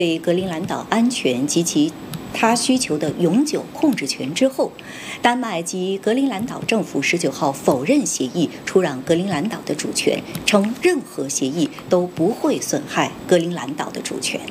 对格陵兰岛安全及其他需求的永久控制权之后，丹麦及格陵兰岛政府19号否认协议出让格陵兰岛的主权，称任何协议都不会损害格陵兰岛的主权。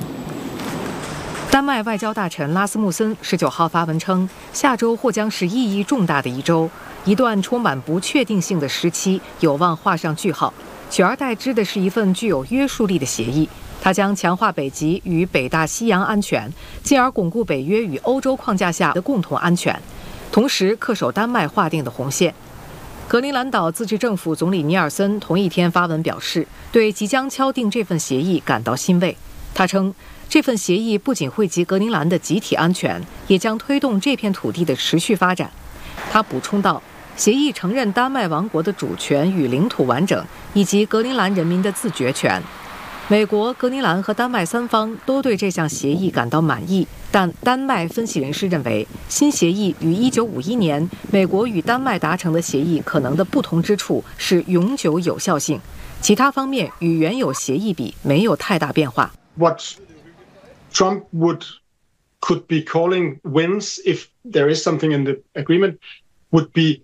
丹麦外交大臣拉斯穆森19号发文称，下周或将是意义重大的一周，一段充满不确定性的时期有望画上句号，取而代之的是一份具有约束力的协议。它将强化北极与北大西洋安全，进而巩固北约与欧洲框架下的共同安全，同时恪守丹麦划定的红线。格陵兰岛自治政府总理尼尔森同一天发文表示，对即将敲定这份协议感到欣慰。他称，这份协议不仅惠及格陵兰的集体安全，也将推动这片土地的持续发展。他补充道，协议承认丹麦王国的主权与领土完整，以及格陵兰人民的自决权。美国、格陵兰和丹麦三方都对这项协议感到满意，但丹麦分析人士认为，新协议与1951年美国与丹麦达成的协议可能的不同之处是永久有效性，其他方面与原有协议比没有太大变化。 What Trump could be calling wins, if there is something in the agreement, would be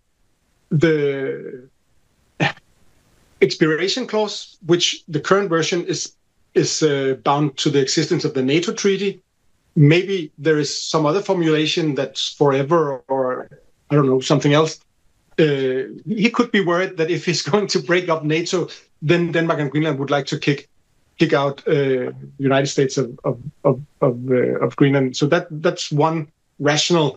the expiration clause, which the current version is bound to the existence of the NATO treaty. Maybe there is some other formulation that's forever, or I don't know, something else. He could be worried that if he's going to break up NATO, then Denmark and Greenland would like to kick out the United States of Greenland. So that's one rational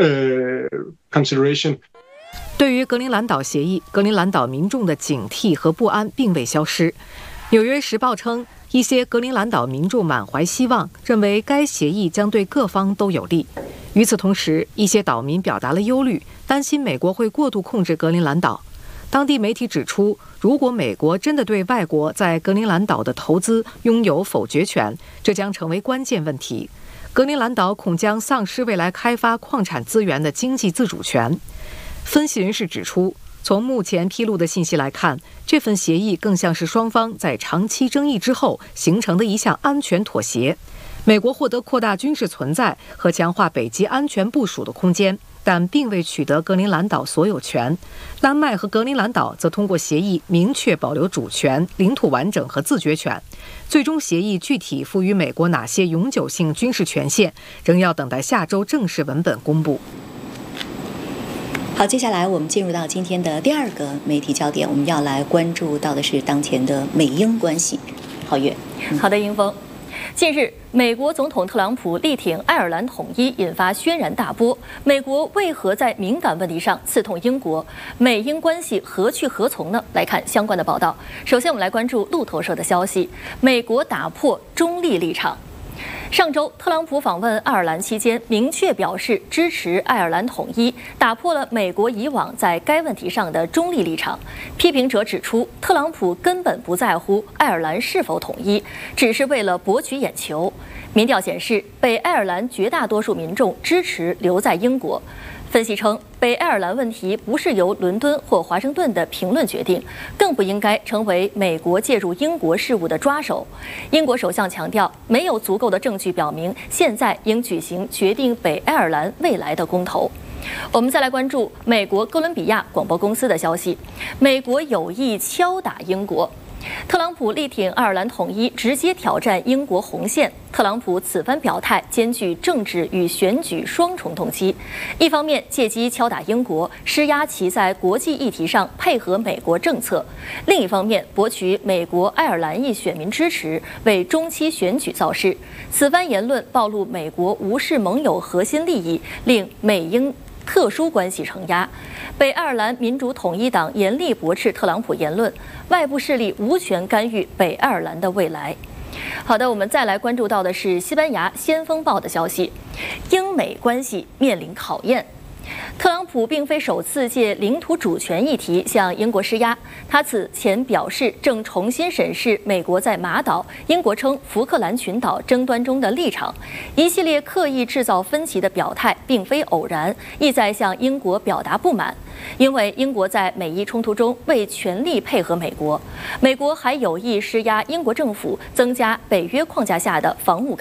consideration. 对于格陵兰岛协议，格陵兰岛民众的警惕和不安并未消失。纽约时报称，一些格陵兰岛民众满怀希望，认为该协议将对各方都有利。与此同时，一些岛民表达了忧虑，担心美国会过度控制格陵兰岛。当地媒体指出，如果美国真的对外国在格陵兰岛的投资拥有否决权，这将成为关键问题。格陵兰岛恐将丧失未来开发矿产资源的经济自主权。分析人士指出，从目前披露的信息来看，这份协议更像是双方在长期争议之后形成的一项安全妥协。美国获得扩大军事存在和强化北极安全部署的空间，但并未取得格陵兰岛所有权。丹麦和格陵兰岛则通过协议明确保留主权、领土完整和自决权。最终协议具体赋予美国哪些永久性军事权限，仍要等待下周正式文本公布。 好，接下来我们进入到今天的第二个媒体焦点，我们要来关注到的是当前的美英关系。郝月， 好的，英峰。近日，美国总统特朗普力挺爱尔兰统一，引发轩然大波。美国为何在敏感问题上刺痛英国？美英关系何去何从呢？来看相关的报道。首先，我们来关注路透社的消息：美国打破中立立场。上周，特朗普访问爱尔兰期间，明确表示支持爱尔兰统一，打破了美国以往在该问题上的中立立场。批评者指出，特朗普根本不在乎爱尔兰是否统一，只是为了博取眼球。民调显示，北爱尔兰绝大多数民众支持留在英国。分析称，北爱尔兰问题不是由伦敦或华盛顿的评论决定，更不应该成为美国介入英国事务的抓手。英国首相强调，没有足够的证据表明现在应举行决定北爱尔兰未来的公投。我们再来关注美国哥伦比亚广播公司的消息：美国有意敲打英国。特朗普力挺爱尔兰统一，直接挑战英国红线。特朗普此番表态兼具政治与选举双重动机，一方面借机敲打英国，施压其在国际议题上配合美国政策；另一方面博取美国爱尔兰裔选民支持，为中期选举造势。此番言论暴露美国无视盟友核心利益，令美英特殊关系承压。北爱尔兰民主统一党严厉驳斥特朗普言论，外部势力无权干预北爱尔兰的未来。好的，我们再来关注到的是西班牙《先锋报》的消息：英美关系面临考验。 特朗普并非首次借领土主权议题向英国施压，他此前表示正重新审视美国在马岛（英国称福克兰群岛）争端中的立场。一系列刻意制造分歧的表态并非偶然，意在向英国表达不满，因为英国在美伊冲突中未全力配合美国。美国还有意施压英国政府增加北约框架下的防务